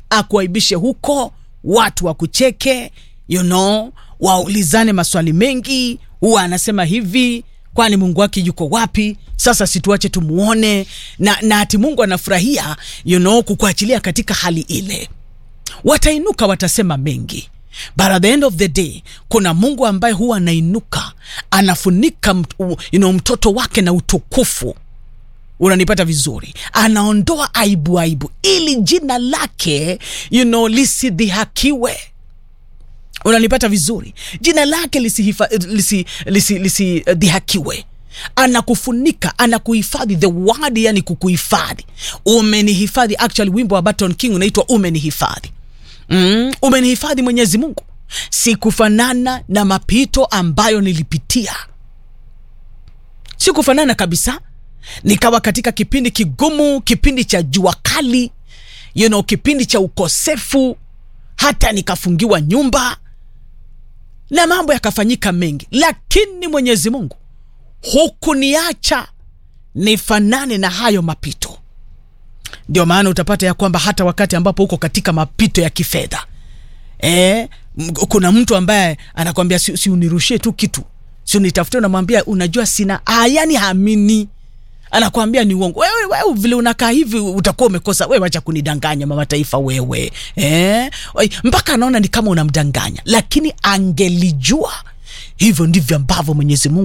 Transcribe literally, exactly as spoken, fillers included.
akuaibishe huko, watu wakucheke, you know, waulizane maswali mengi, huwa anasema hivi, kwani Mungu wake yuko wapi? Sasa situache tumuone, na na ati Mungu anafurahia, you know, kukuachilia katika hali ile. Watainuka, watasema mengi, but at the end of the day kuna Mungu ambaye huwa anainuka, anafunika you know, mtoto wake na utukufu. Unanipata vizuri? Anaondoa aibu aibu ili jina lake, you know, lisidhihakiwe. Unanipata vizuri? Jina lake lisihifa, lisi lisi lisi uh, dhihakiwe. Anakufunika, anakuhifadhi. The word yani kukuhifadhi. Umenihifadhi. Actually wimbo wa Baton King unaitwa umenihifadhi. Mm, umenihifadhi Mwenyezi Mungu. Sikufanana na mapito ambayo nilipitia. Sikufanana kabisa. Nikawa katika kipindi kigumu, kipindi cha jua kali, you know, kipindi cha ukosefu, hata nikafungiwa nyumba na mambo yakafanyika mengi, lakini Mwenyezi Mungu hukuniacha nifanane na hayo mapito. Ndio maana utapata ya kwamba hata wakati ambapo uko katika mapito ya kifedha, eh, kuna mtu ambaye anakuambia si, si unirushie tu kitu, si unitafute, unamwambia unajua sina, ah, yani haamini, anakuambia ni uongo. Wewe wewe vile unakaa hivi utakuwa umekosa. Wewe acha kunidanganya mama taifa wewe. Eh? Mpaka anaona ni kama unamdanganya, lakini angelijua hivyo ndivyo ambavyo Mwenyezi Mungu